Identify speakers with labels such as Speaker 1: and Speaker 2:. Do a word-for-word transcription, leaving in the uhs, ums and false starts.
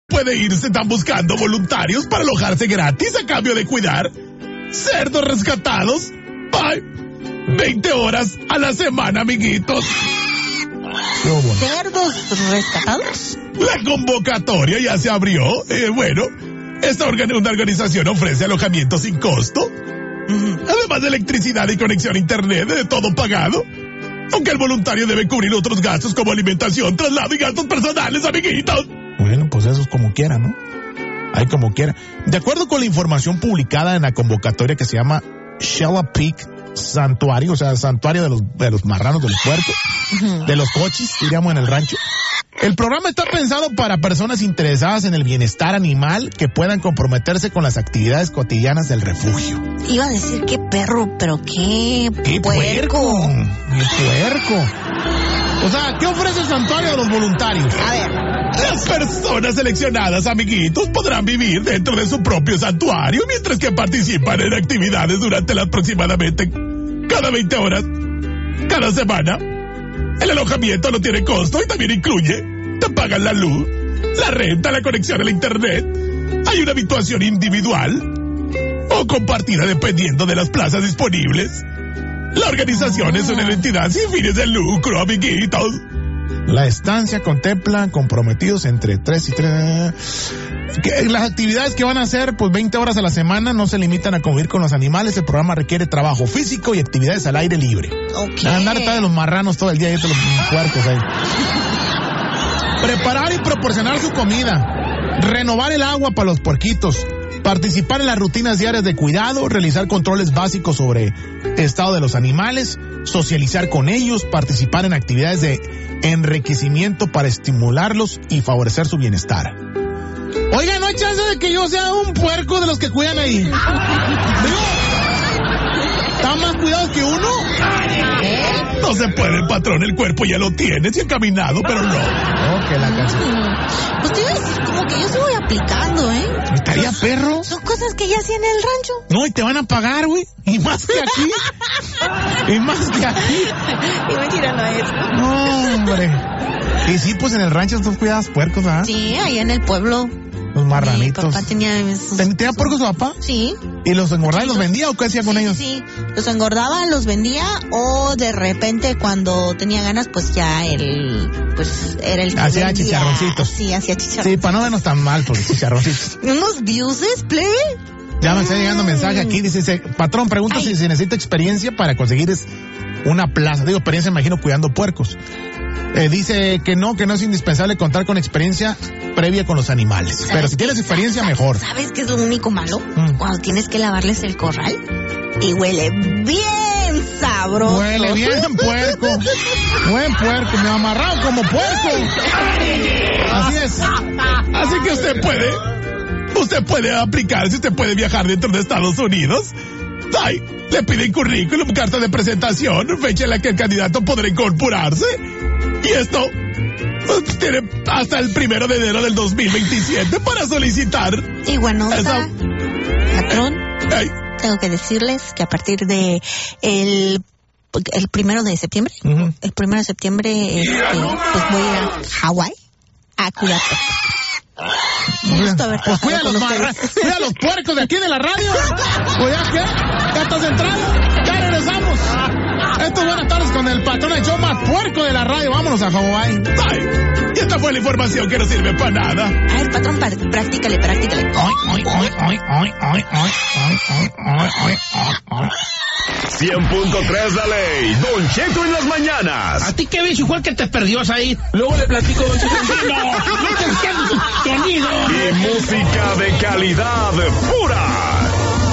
Speaker 1: puede ir, se están buscando voluntarios para alojarse gratis a cambio de cuidar cerdos rescatados. Ay, veinte horas a la semana, amiguitos.
Speaker 2: ¿Cerdos rescatados?
Speaker 1: La convocatoria ya se abrió. Eh, bueno, esta organ- una organización ofrece alojamiento sin costo, uh-huh. además de electricidad y conexión a internet, de todo pagado. Aunque el voluntario debe cubrir otros gastos como alimentación, traslado y gastos personales, amiguitos.
Speaker 3: Bueno, pues eso es como quiera, ¿no? Hay como quiera. De acuerdo con la información publicada en la convocatoria que se llama Shella Peak Santuario, o sea, santuario de los, de los marranos, de los puercos, uh-huh. de los cochis, diríamos en el rancho. El programa está pensado para personas interesadas en el bienestar animal que puedan comprometerse con las actividades cotidianas del refugio.
Speaker 2: Iba a decir qué perro, pero qué,
Speaker 3: ¿Qué puerco?
Speaker 2: puerco.
Speaker 3: ¡Qué puerco! O sea, ¿qué ofrece el santuario de los voluntarios?
Speaker 2: A ver.
Speaker 1: Las personas seleccionadas, amiguitos, podrán vivir dentro de su propio santuario mientras que participan en actividades durante las aproximadamente cada veinte horas, cada semana. El alojamiento no tiene costo y también incluye, te pagan la luz, la renta, la conexión a la internet. Hay una habitación individual o compartida dependiendo de las plazas disponibles. La organización es una entidad sin fines de lucro, amiguitos.
Speaker 3: La estancia contempla comprometidos entre tres y tres. Que las actividades que van a hacer, pues veinte horas a la semana, no se limitan a convivir con los animales. El programa requiere trabajo físico y actividades al aire libre.
Speaker 2: Ok.
Speaker 3: Andar detrás de los marranos todo el día y de los puercos ahí. Preparar y proporcionar su comida. Renovar el agua para los puerquitos. Participar en las rutinas diarias de cuidado, realizar controles básicos sobre estado de los animales, socializar con ellos, participar en actividades de enriquecimiento para estimularlos y favorecer su bienestar. Oiga, no hay chance de que yo sea un puerco de los que cuidan ahí. Digo, ¿están más cuidados que uno?
Speaker 1: ¿Eh? No se puede, patrón, el cuerpo ya lo tienes y encaminado, pero no.
Speaker 3: Oh, que la canción.
Speaker 2: Pues te iba a decir, como que yo se voy aplicando, ¿eh?
Speaker 3: ¿Estaría perro?
Speaker 2: Son cosas que ya hacía en el rancho.
Speaker 3: No, y te van a pagar, güey. Y más que aquí. Y más que aquí.
Speaker 2: Y me tiran a eso.
Speaker 3: No, hombre. Y sí, pues en el rancho tú cuidabas puercos, ¿ah?
Speaker 2: Sí, allá en el pueblo.
Speaker 3: Los marranitos.
Speaker 2: Mi papá tenía... Sus,
Speaker 3: ¿Tenía puercos su papá?
Speaker 2: Sí.
Speaker 3: ¿Y los engordaba y los vendía o qué hacía con
Speaker 2: sí,
Speaker 3: ellos?
Speaker 2: Sí, los engordaba, los vendía o de repente cuando tenía ganas, pues ya él, pues era el que
Speaker 3: hacía
Speaker 2: vendía.
Speaker 3: chicharroncitos.
Speaker 2: Sí, hacía chicharroncitos.
Speaker 3: Sí, para no vernos tan mal, porque chicharroncitos.
Speaker 2: ¿Unos dioses, plebe?
Speaker 3: Ya me está llegando mensaje aquí, dice, dice patrón, pregunta Ay. si se necesita experiencia para conseguir una plaza. Digo, experiencia, imagino, cuidando puercos. Eh, dice que no, que no es indispensable contar con experiencia previa con los animales. Pero si tienes experiencia, mejor.
Speaker 2: ¿Sabes qué es lo único malo? Mm. Cuando tienes que lavarles el corral y huele bien sabroso.
Speaker 3: Huele bien puerco. Buen puerco, me amarrado como puerco. Así es.
Speaker 1: Así que usted puede, usted puede aplicar, si usted puede viajar dentro de Estados Unidos. Ay, le piden currículum, carta de presentación, fecha en la que el candidato podrá incorporarse. Y esto pues, tiene hasta el primero de enero del dos mil veintisiete para solicitar.
Speaker 2: Y bueno,
Speaker 1: esa...
Speaker 2: patrón,
Speaker 1: eh, ay.
Speaker 2: tengo que decirles que a partir de el, el primero de septiembre, uh-huh. el primero de septiembre, este, pues voy a ir a Hawái a cuidar.
Speaker 3: Justo, a ver, pues cuida los, marra, cuida los puercos de aquí de la radio. Pues ya qué, ya estás entrando, ya regresamos. Esto es Buenas Tardes con el patrón de show más puerco de la radio. Vámonos a Hawái.
Speaker 1: Ay, y esta fue la información que no sirve para nada.
Speaker 2: A ver, patrón, practícale, practícale.
Speaker 3: Ay, ay, ay, ay, ay, ay, ay, ay, ay, ay, ay.
Speaker 4: cien punto tres la ley. Don Cheto en las mañanas.
Speaker 5: ¿A ti qué bicho fue el que te perdió ahí? Luego le platico, Don Cheto. No, no te entiendo su sonido.
Speaker 4: Y música de calidad pura.